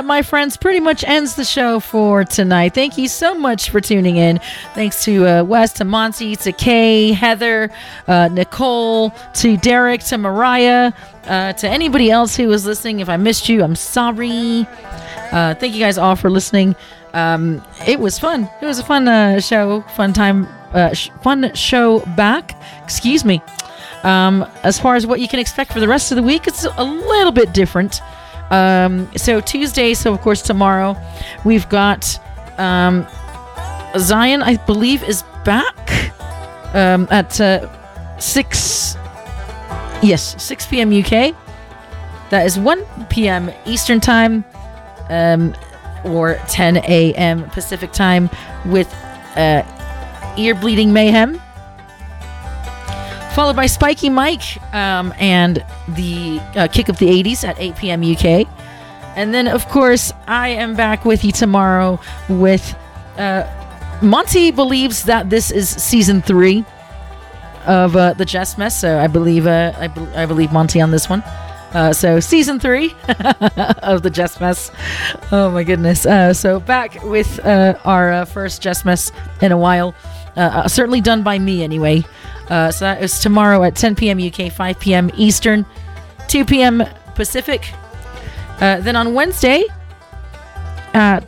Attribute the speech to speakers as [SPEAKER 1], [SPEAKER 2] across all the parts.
[SPEAKER 1] that, my friends, pretty much ends the show for tonight. Thank you so much for tuning in. Thanks to Wes, to Monty, to Kay, Heather, Nicole, to Derek, to Mariah, to anybody else who was listening. If I missed you, I'm sorry. Thank you guys all for listening. It was fun. It was a fun show, fun time, fun show back. Excuse me. As far as what you can expect for the rest of the week, it's a little bit different. So Tuesday, so of course tomorrow, we've got Zion, I believe, is back at 6 p.m. UK. That is 1 p.m. Eastern Time, or 10 a.m. Pacific Time, with Ear Bleeding Mayhem, followed by Spiky Mike and the Kick of the 80s at 8 p.m. UK. And then, of course, I am back with you tomorrow with Monty believes that this is season 3 of the Just Mess. So I believe Monty on this one. So season 3 of the Just Mess. Oh my goodness. So back with our first Just Mess in a while. Certainly done by me anyway. So that is tomorrow at 10 p.m. UK, 5 p.m. Eastern, 2 p.m. Pacific. Then on Wednesday at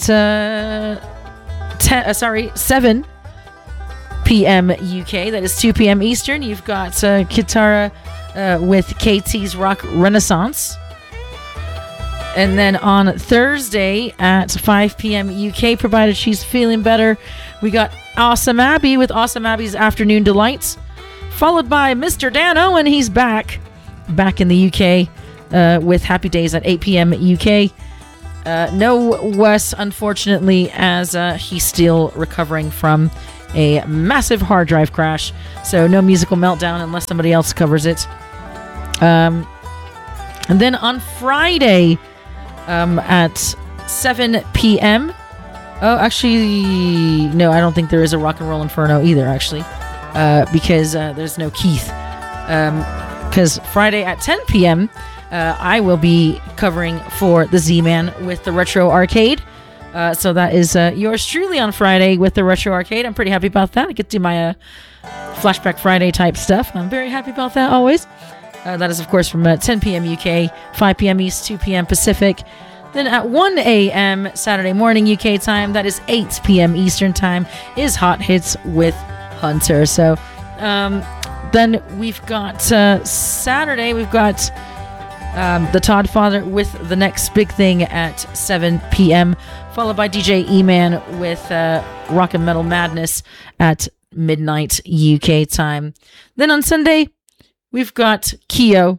[SPEAKER 1] 7 p.m. UK, that is 2 p.m. Eastern, you've got Kitara with KT's Rock Renaissance. And then on Thursday at 5 p.m. UK, provided she's feeling better, we got Awesome Abby with Awesome Abby's Afternoon Delights, followed by Mr. Dan Owen. He's back in the UK with Happy Days at 8 p.m. UK. No Wes, unfortunately, as he's still recovering from a massive hard drive crash. So no musical meltdown unless somebody else covers it. And then on Friday at 7 p.m. Oh, actually, no, I don't think there is a Rock and Roll Inferno either, actually. Because there's no Keith. Because Friday at 10 p.m., I will be covering for the Z-Man with the Retro Arcade. So that is yours truly on Friday with the Retro Arcade. I'm pretty happy about that. I get to do my Flashback Friday type stuff. I'm very happy about that always. That is, of course, from 10 p.m. UK, 5 p.m. East, 2 p.m. Pacific. Then at 1 a.m. Saturday morning UK time, that is 8 p.m. Eastern Time, is Hot Hits with Hunter. So then we've got Saturday, we've got the Todd Father with the next big thing at 7 p.m., followed by DJ E-Man with Rock and Metal Madness at midnight UK time. Then on Sunday, we've got Keo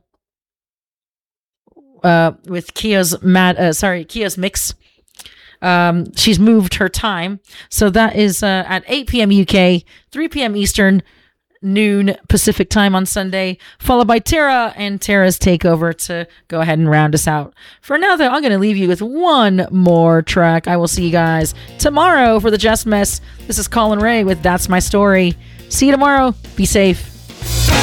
[SPEAKER 1] with Keo's Keo's Mix. She's moved her time, so that is at 8 p.m. UK, 3 p.m. Eastern, noon Pacific time on Sunday, followed by Tara and Tara's Takeover to go ahead and round us out. For now, though, I'm going to leave you with one more track. I will see you guys tomorrow for the Just Mess. This is Colin Ray with That's My Story. See you tomorrow. Be safe.